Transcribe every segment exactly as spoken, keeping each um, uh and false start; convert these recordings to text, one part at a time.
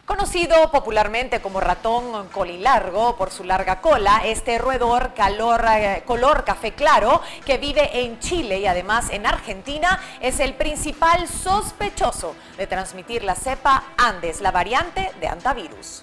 Conocido popularmente como ratón colilargo por su larga cola, este roedor calor, eh, color café claro que vive en Chile y además en Argentina es el principal sospechoso de transmitir la cepa Andes, la variante de hantavirus.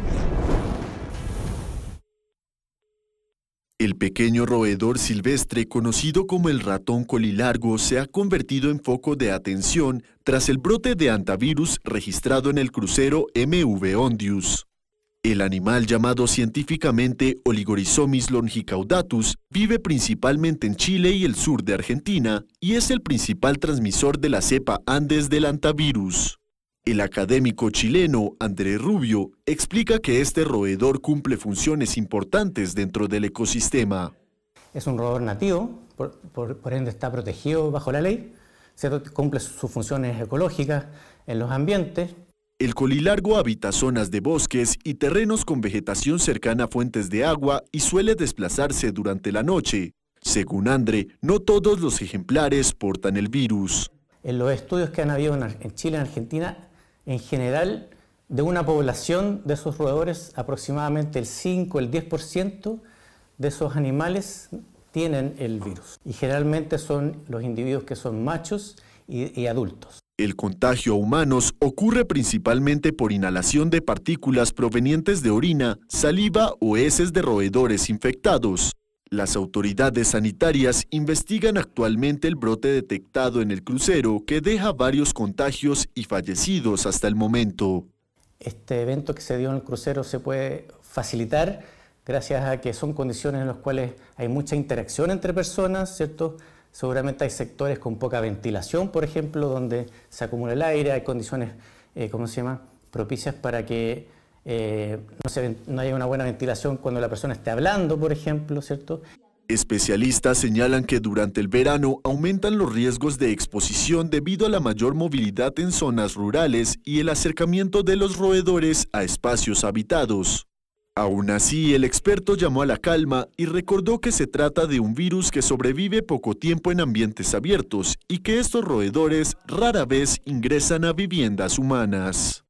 El pequeño roedor silvestre conocido como el ratón colilargo se ha convertido en foco de atención tras el brote de hantavirus registrado en el crucero M V Ondius. El animal, llamado científicamente Oligorhizomis longicaudatus, vive principalmente en Chile y el sur de Argentina y es el principal transmisor de la cepa Andes del hantavirus. El académico chileno Andrés Rubio explica que este roedor cumple funciones importantes dentro del ecosistema. Es un roedor nativo, por, por, por ende está protegido bajo la ley, ¿cierto? Cumple sus funciones ecológicas en los ambientes. El colilargo habita zonas de bosques y terrenos con vegetación cercana a fuentes de agua y suele desplazarse durante la noche. Según André, no todos los ejemplares portan el virus. En los estudios que han habido en Chile y en Argentina, en general, de una población de esos roedores, aproximadamente el cinco, el diez por ciento de esos animales tienen el virus. Y generalmente son los individuos que son machos y, y adultos. El contagio a humanos ocurre principalmente por inhalación de partículas provenientes de orina, saliva o heces de roedores infectados. Las autoridades sanitarias investigan actualmente el brote detectado en el crucero que deja varios contagios y fallecidos hasta el momento. Este evento que se dio en el crucero se puede facilitar gracias a que son condiciones en las cuales hay mucha interacción entre personas, ¿cierto? Seguramente hay sectores con poca ventilación, por ejemplo, donde se acumula el aire, hay condiciones, eh, ¿cómo se llama?, propicias para que Eh, no, se, no haya una buena ventilación cuando la persona esté hablando, por ejemplo, ¿cierto? Especialistas señalan que durante el verano aumentan los riesgos de exposición debido a la mayor movilidad en zonas rurales y el acercamiento de los roedores a espacios habitados. Aún así, el experto llamó a la calma y recordó que se trata de un virus que sobrevive poco tiempo en ambientes abiertos y que estos roedores rara vez ingresan a viviendas humanas.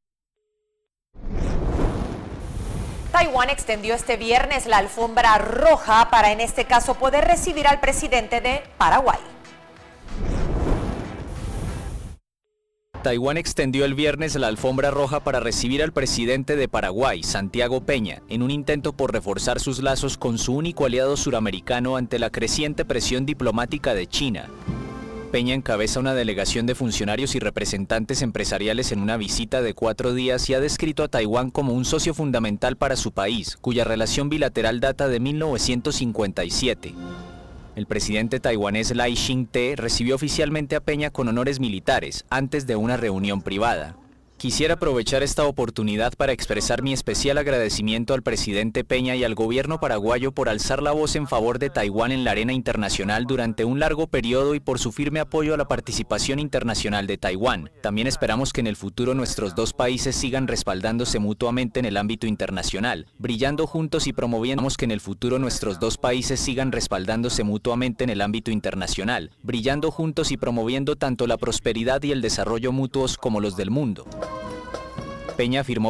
Taiwán extendió este viernes la alfombra roja para, en este caso, poder recibir al presidente de Paraguay. Taiwán extendió el viernes la alfombra roja para recibir al presidente de Paraguay, Santiago Peña, en un intento por reforzar sus lazos con su único aliado suramericano ante la creciente presión diplomática de China. Peña encabeza una delegación de funcionarios y representantes empresariales en una visita de cuatro días y ha descrito a Taiwán como un socio fundamental para su país, cuya relación bilateral data de mil novecientos cincuenta y siete. El presidente taiwanés Lai Ching-te recibió oficialmente a Peña con honores militares antes de una reunión privada. Quisiera aprovechar esta oportunidad para expresar mi especial agradecimiento al presidente Peña y al gobierno paraguayo por alzar la voz en favor de Taiwán en la arena internacional durante un largo periodo y por su firme apoyo a la participación internacional de Taiwán. También esperamos que en el futuro nuestros dos países sigan respaldándose mutuamente en el ámbito internacional, brillando juntos y promoviendo que en el futuro nuestros dos países sigan respaldándose mutuamente en el ámbito internacional, brillando juntos y promoviendo tanto la prosperidad y el desarrollo mutuos como los del mundo. Peña afirmó